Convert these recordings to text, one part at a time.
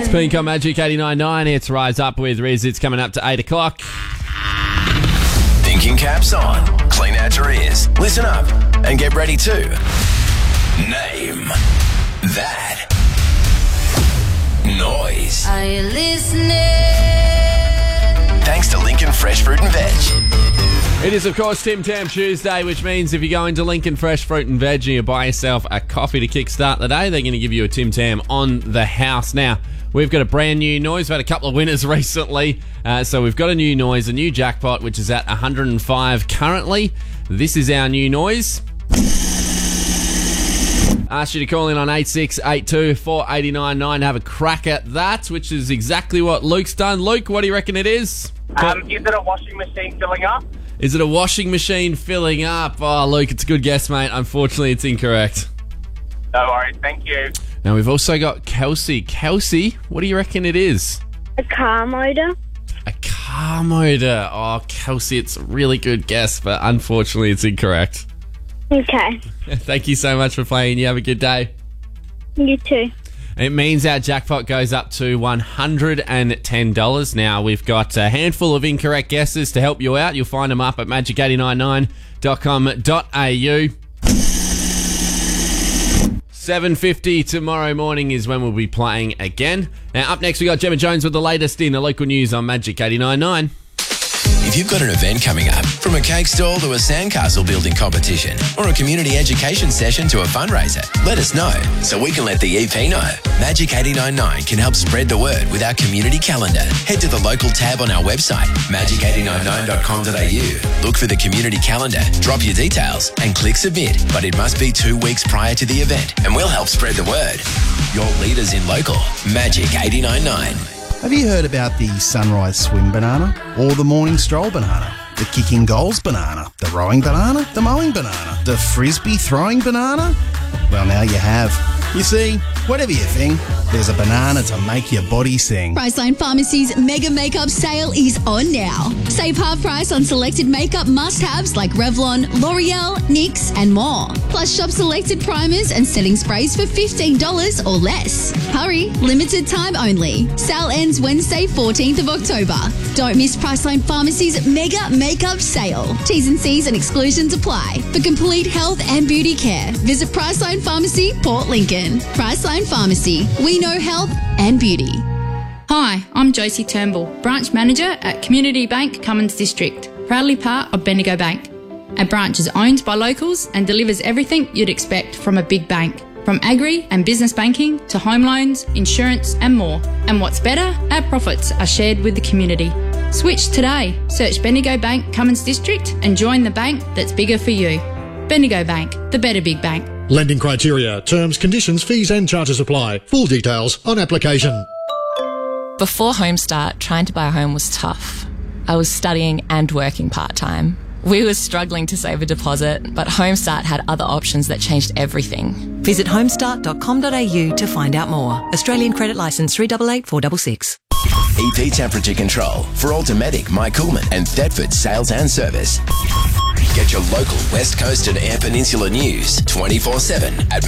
It's Pink on Magic 89.9. It's Rise Up with Riz. It's coming up to 8 o'clock. Thinking caps on. Clean out your ears. Listen up and get ready to name that noise. Are you listening? Thanks to Lincoln Fresh Fruit and Veg. It is, of course, Tim Tam Tuesday, which means if you go into Lincoln Fresh Fruit and Veg and you buy yourself a coffee to kickstart the day, they're going to give you a Tim Tam on the house. Now, we've got a brand new noise. We've had a couple of winners recently. So we've got a new noise, a new jackpot, which is at 105 currently. This is our new noise. Ask you to call in on 8682 489 to have a crack at that, which is exactly what Luke's done. Luke, what do you reckon it is? Is it a washing machine filling up? Is it a washing machine filling up? Oh, Luke, it's a good guess, mate. Unfortunately, it's incorrect. No worries, thank you. Now, we've also got Kelsey. Kelsey, what do you reckon it is? A car motor. A car motor. Oh, Kelsey, it's a really good guess, but unfortunately, it's incorrect. Okay. Thank you so much for playing. You have a good day. You too. It means our jackpot goes up to $110. Now, we've got a handful of incorrect guesses to help you out. You'll find them up at magic899.com.au. 7:50 tomorrow morning is when we'll be playing again. Now, up next, we got Gemma Jones with the latest in the local news on Magic 89.9. If you've got an event coming up, from a cake stall to a sandcastle building competition or a community education session to a fundraiser, let us know so we can let the EP know. Magic 89.9 can help spread the word with our community calendar. Head to the local tab on our website, magic899.com.au. Look for the community calendar, drop your details and click submit. But it must be 2 weeks prior to the event and we'll help spread the word. Your leaders in local, Magic 89.9. Have you heard about the sunrise swim banana? Or the morning stroll banana? The kicking goals banana? The rowing banana? The mowing banana? The frisbee throwing banana? Well, now you have. You see, whatever you think, there's a banana to make your body sing. Priceline Pharmacy's Mega Makeup Sale is on now. Save half price on selected makeup must-haves like Revlon, L'Oreal, NYX and more. Plus shop selected primers and setting sprays for $15 or less. Hurry, limited time only. Sale ends Wednesday 14th of October. Don't miss Priceline Pharmacy's Mega Makeup Sale. T's and C's and exclusions apply. For complete health and beauty care, visit Priceline Pharmacy, Port Lincoln. Priceline Pharmacy. We know health and beauty. Hi, I'm Josie Turnbull, Branch Manager at Community Bank Cummins District, proudly part of Bendigo Bank. Our branch is owned by locals and delivers everything you'd expect from a big bank, from agri and business banking to home loans, insurance and more. And what's better, our profits are shared with the community. Switch today. Search Bendigo Bank Cummins District and join the bank that's bigger for you. Bendigo Bank, the better big bank. Lending criteria, terms, conditions, fees and charges apply. Full details on application. Before Homestart, trying to buy a home was tough. I was studying and working part-time. We were struggling to save a deposit, but Homestart had other options that changed everything. Visit homestart.com.au to find out more. Australian credit licence 388 466. EP temperature control for Automatic, Mike Coolman and Thetford Sales and Service. Get your local West Coast and Eyre Peninsula news 24/7 at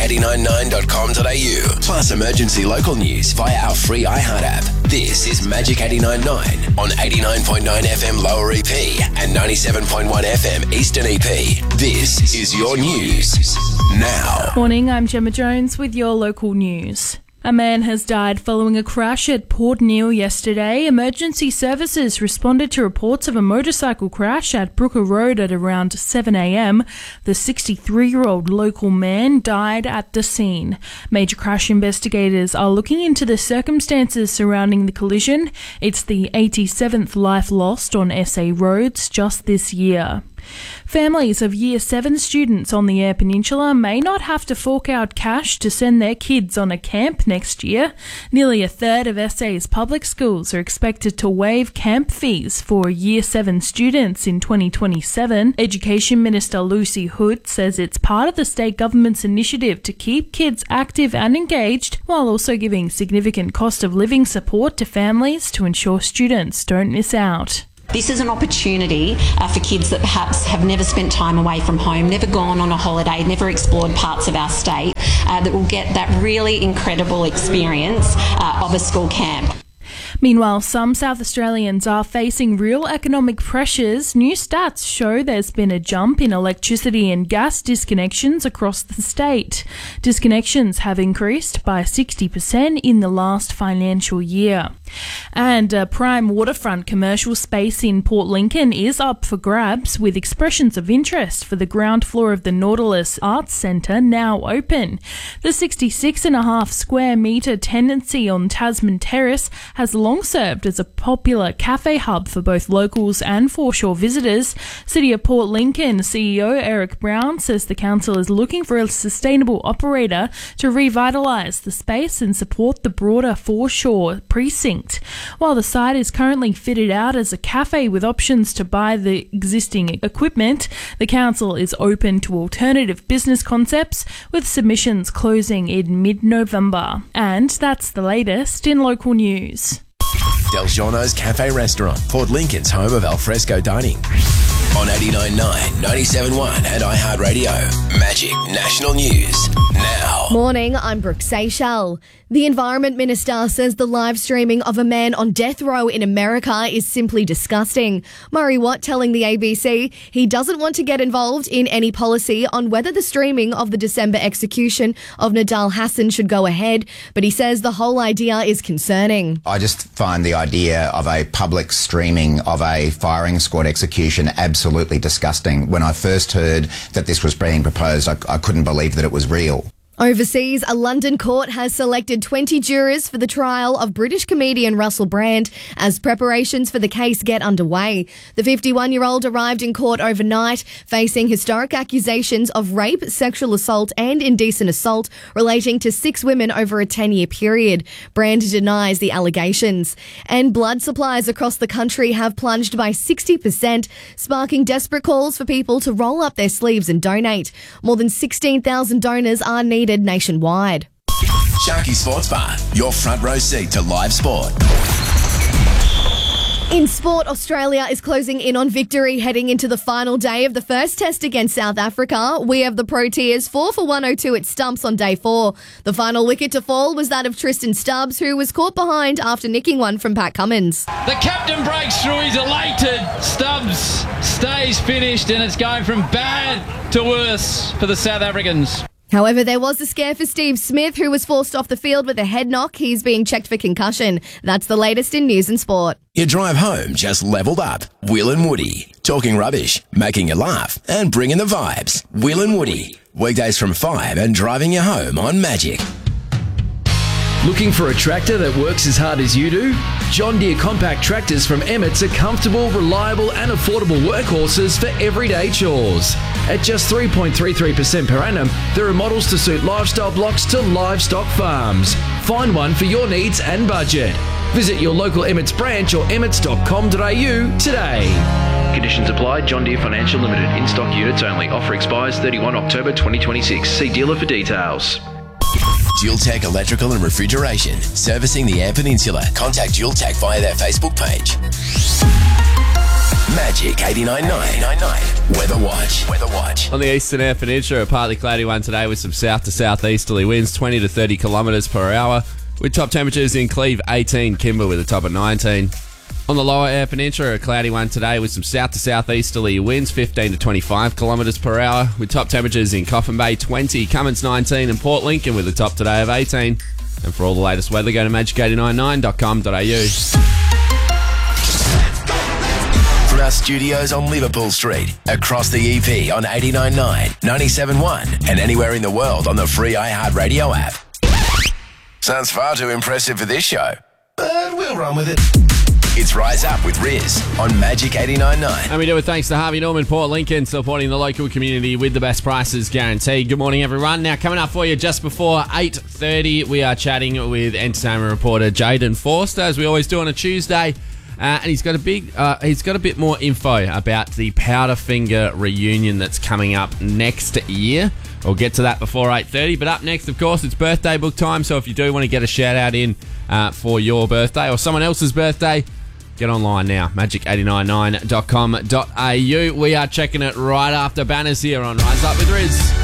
magic899.com.au. Plus emergency local news via our free iHeart app. This is Magic 89.9 on 89.9 FM Lower EP and 97.1 FM Eastern EP. This is your news now. Morning, I'm Gemma Jones with your local news. A man has died following a crash at Port Neale yesterday. Emergency services responded to reports of a motorcycle crash at Brooker Road at around 7 a.m. The 63-year-old local man died at the scene. Major crash investigators are looking into the circumstances surrounding the collision. It's the 87th life lost on SA roads just this year. Families of Year 7 students on the Eyre Peninsula may not have to fork out cash to send their kids on a camp next year. Nearly a third of SA's public schools are expected to waive camp fees for Year 7 students in 2027. Education Minister Lucy Hood says it's part of the state government's initiative to keep kids active and engaged, while also giving significant cost of living support to families to ensure students don't miss out. This is an opportunity for kids that perhaps have never spent time away from home, never gone on a holiday, never explored parts of our state, that will get that really incredible experience of a school camp. Meanwhile, some South Australians are facing real economic pressures. New stats show there's been a jump in electricity and gas disconnections across the state. Disconnections have increased by 60% in the last financial year. And a prime waterfront commercial space in Port Lincoln is up for grabs, with expressions of interest for the ground floor of the Nautilus Arts Centre now open. The 66.5 square metre tenancy on Tasman Terrace has long served as a popular cafe hub for both locals and foreshore visitors. City of Port Lincoln CEO Eric Brown says the council is looking for a sustainable operator to revitalise the space and support the broader foreshore precinct. While the site is currently fitted out as a cafe with options to buy the existing equipment, the council is open to alternative business concepts, with submissions closing in mid-November. And that's the latest in local news. Del Giorno's Cafe Restaurant, Port Lincoln's home of alfresco dining. On 89.9, 97.1 and iHeartRadio. Magic National News now. Morning, I'm Brooke Seychelles. The Environment Minister says the live streaming of a man on death row in America is simply disgusting. Murray Watt telling the ABC he doesn't want to get involved in any policy on whether the streaming of the December execution of Nidal Hasan should go ahead, but he says the whole idea is concerning. I just find the idea of a public streaming of a firing squad execution absolutely disgusting. When I first heard that this was being proposed, I couldn't believe that it was real. Overseas, a London court has selected 20 jurors for the trial of British comedian Russell Brand as preparations for the case get underway. The 51-year-old arrived in court overnight, facing historic accusations of rape, sexual assault and indecent assault relating to 6 women over a 10-year period. Brand denies the allegations. And blood supplies across the country have plunged by 60%, sparking desperate calls for people to roll up their sleeves and donate. More than 16,000 donors are needed nationwide. Sharky Sports Bar, your front row seat to live sport. In sport, Australia is closing in on victory heading into the final day of the first test against South Africa. We have the Proteas 4 for 102 at stumps on day 4. The final wicket to fall was that of Tristan Stubbs, who was caught behind after nicking one from Pat Cummins. The captain breaks through, he's elated. Stubbs stays finished and it's going from bad to worse for the South Africans. However, there was a scare for Steve Smith, who was forced off the field with a head knock. He's being checked for concussion. That's the latest in news and sport. Your drive home just levelled up. Will and Woody. Talking rubbish, making you laugh, and bringing the vibes. Will and Woody. Weekdays from 5 and driving you home on Magic. Looking for a tractor that works as hard as you do? John Deere compact tractors from Emmett's are comfortable, reliable and affordable workhorses for everyday chores. At just 3.33% per annum, there are models to suit lifestyle blocks to livestock farms. Find one for your needs and budget. Visit your local Emmett's branch or emmets.com.au today. Conditions apply. John Deere Financial Limited. In-stock units only. Offer expires 31 October 2026. See dealer for details. Dual-Tech Electrical and Refrigeration, servicing the Eyre Peninsula. Contact Dual-Tech via their Facebook page. Magic 89.9 Weather Watch. On the eastern Eyre Peninsula, a partly cloudy one today with some south to southeasterly winds, 20 to 30 kilometres per hour, with top temperatures in Cleve 18, Kimber with a top of 19. On the lower Eyre Peninsula, a cloudy one today with some south to southeasterly winds, 15 to 25 kilometres per hour, with top temperatures in Coffin Bay 20, Cummins 19 and Port Lincoln with a top today of 18. And for all the latest weather, go to magic899.com.au. From our studios on Liverpool Street, across the EP on 89.9, 97.1 and anywhere in the world on the free iHeartRadio app. Sounds far too impressive for this show, but we'll run with it. It's Rise Up with Riz on Magic 89.9. And we do it thanks to Harvey Norman, Port Lincoln, supporting the local community with the best prices guaranteed. Good morning, everyone. Now, coming up for you just before 8:30, we are chatting with entertainment reporter Jaden Forster, as we always do on a Tuesday. And he's got a bit more info about the Powderfinger reunion that's coming up next year. We'll get to that before 8:30. But up next, of course, it's birthday book time. So if you do want to get a shout out in for your birthday or someone else's birthday, get online now, magic899.com.au. We are checking it right after banners here on Rise Up with Riz.